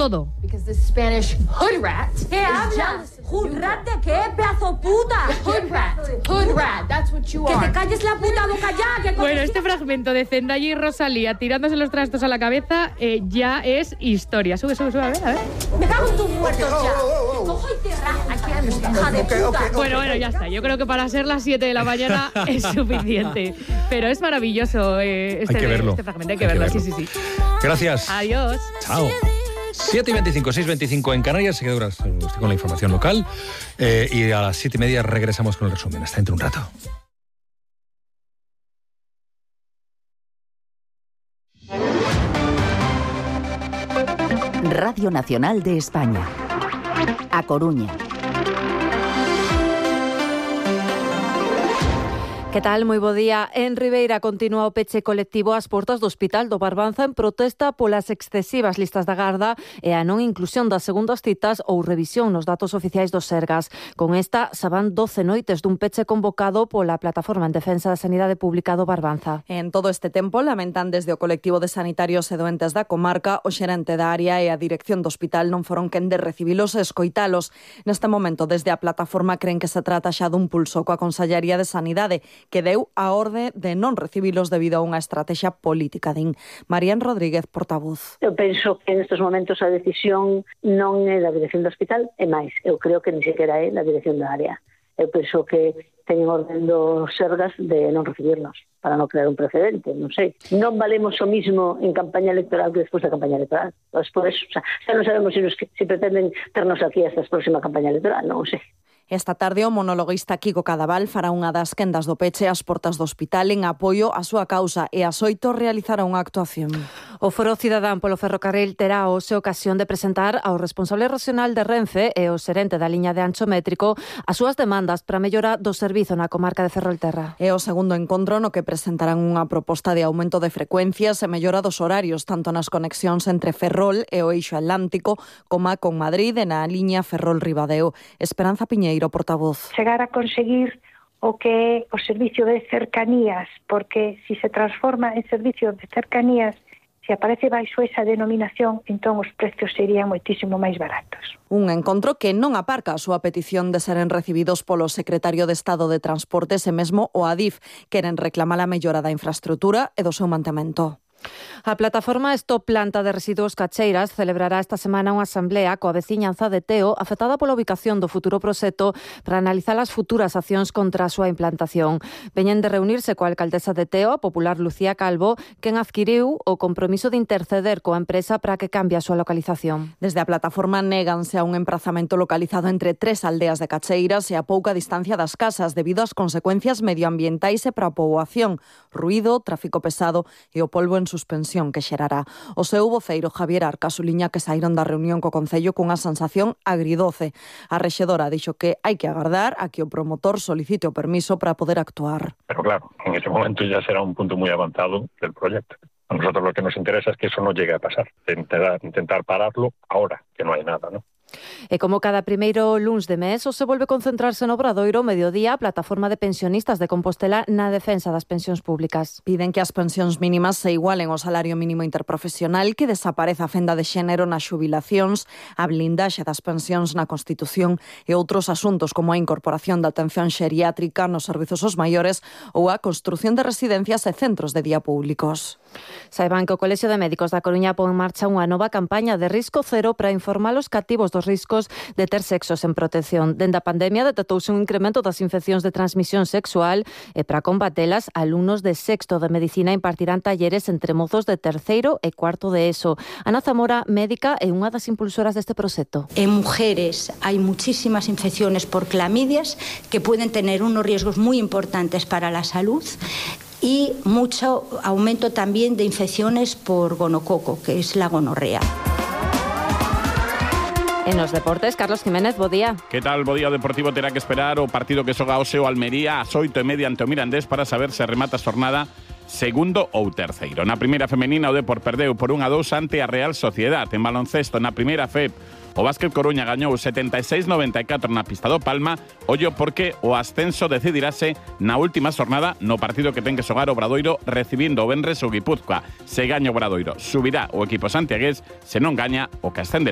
todo. ¿Qué hablas? ¿Hood rat de qué, pedazo puta? Hood rat, that's what you Que are. te calles la puta boca ya. Que Bueno, este fragmento de Zendaya y Rosalía tirándose los trastos a la cabeza ya es historia. Sube, a ver. Me cago en tus muertos ya. Cojo y te rajo. Hija de puta. Bueno, ya está. Yo creo que para ser las 7 de la mañana es suficiente. Pero es maravilloso este fragmento. Hay que verlo. Sí. Gracias. Adiós. Chao. 7:25, 6:25 en Canarias. Seguidoras, estoy con la información local. Y a las 7:30 regresamos con el resumen. Hasta dentro de un rato. Radio Nacional de España. A Coruña. Que tal? Moi bo día. En Ribeira continúa o peche colectivo ás portas do Hospital do Barbanza en protesta polas excesivas listas da garda e a non inclusión das segundas citas ou revisión nos datos oficiais do Sergas. Con esta, xa van 12 noites dun peche convocado pola Plataforma en Defensa da Sanidade Pública do Barbanza. En todo este tempo, lamentan desde o colectivo de sanitarios e doentes da comarca, o xerente da área e a dirección do hospital non foron quen de recibilos e escoitalos. Neste momento, desde a plataforma creen que se trata xa dun pulso coa Consellería de Sanidade, que deu a orde de non recibilos debido a unha estrategia política, din. Marían Rodríguez, portavoz. Eu penso que nestes momentos a decisión non é da dirección do hospital, é máis. Eu creo que ni sequera é da dirección da área. Eu penso que teñen orden dos Sergas de non recibirnos, para non crear un precedente, non sei. Non valemos o mismo en campaña electoral que despois da campaña electoral. Pues por eso, xa non sabemos se pretenden ternos aquí hasta a próxima campaña electoral, non sei. Esta tarde o monologuista Kiko Cadaval fará unha das quendas do peche ás portas do hospital en apoio á súa causa e ás 8 realizará unha actuación. O Foro Cidadán polo Ferrocarril terá hoxe ocasión de presentar ao responsable regional de Renfe e ao xerente da liña de ancho métrico as súas demandas para mellora do servizo na comarca de Ferrolterra. É o segundo encontro no que presentarán unha proposta de aumento de frecuencias e mellora dos horarios, tanto nas conexións entre Ferrol e o eixo atlántico, como con Madrid e na liña Ferrol-Ribadeo. Esperanza Piñeiro, portavoz. Chegar a conseguir o que é o servicio de cercanías, porque si se transforma en servicio de cercanías, se aparece baixo esa denominación, entón os precios serían moitísimo máis baratos. Un encontro que non aparca a súa petición de seren recibidos polo secretario de Estado de Transportes e mesmo o Adif, queren reclamar a mellora da infraestrutura e do seu mantemento. A plataforma Stop Planta de Residuos Cacheiras celebrará esta semana unha asamblea coa veciñanza de Teo afectada pola ubicación do futuro proxecto para analizar as futuras accións contra a súa implantación. Veñen de reunirse coa alcaldesa de Teo, a popular Lucía Calvo, quen adquiriu o compromiso de interceder coa empresa para que cambie a súa localización. Desde a plataforma néganse a un emprazamento localizado entre 3 aldeas de Cacheiras e a pouca distancia das casas debido ás consecuencias medioambientais e para a poboación, ruído, tráfico pesado e o polvo en suspensión que xerará. O seu voceiro Javier Arca suliña que saíron da reunión co Concello cunha sensación agridoce. A rexedora dixo que hai que agardar a que o promotor solicite o permiso para poder actuar. Pero claro, en ese momento ya será un punto muy avanzado del proyecto. A nosotros lo que nos interesa es que eso no llegue a pasar. Intentar pararlo ahora, que no hay nada, ¿no? E como cada primeiro luns de mes, se volve concentrarse no Obradoiro mediodía a plataforma de pensionistas de Compostela na defensa das pensións públicas. Piden que as pensións mínimas se igualen ao salario mínimo interprofesional, que desapareza a fenda de xénero nas xubilacións, a blindaxe das pensións na Constitución e outros asuntos como a incorporación da atención xeriátrica nos servizos aos maiores ou a construción de residencias e centros de día públicos. Saiban que o Colexio de Médicos da Coruña pon en marcha unha nova campaña de risco cero para informar os cativos dos riscos de ter sexos en protección. Dende a pandemia detectouse un incremento das infeccións de transmisión sexual e para combatelas, alumnos de sexto de medicina impartirán talleres entre mozos de terceiro e cuarto de ESO. Ana Zamora, médica, é unha das impulsoras deste proxecto. En mujeres hai muchísimas infecciones por clamidias que pueden tener unos riesgos muy importantes para la salud y mucho aumento también de infecciones por gonococo, que es la gonorrea. En os deportes, Carlos Jiménez, bo día. Que tal? Bo día. O Deportivo terá que esperar o partido que xoga hoxe o Almería ás 8:30 ante o Mirandés para saber se remata a xornada segundo ou terceiro. Na primeira femenina o Depor perdeu por 1-2 ante a Real Sociedad. En baloncesto, na primeira FEP, o Básquet Coruña gañou 76-94 na pista do Palma. Ollo porque o ascenso decidirase na última xornada no partido que ten que xogar o Obradoiro recibindo o Venres o Guipúzcoa. Se gaña o Obradoiro, subirá o equipo santiagués, se non gaña o que ascenderá.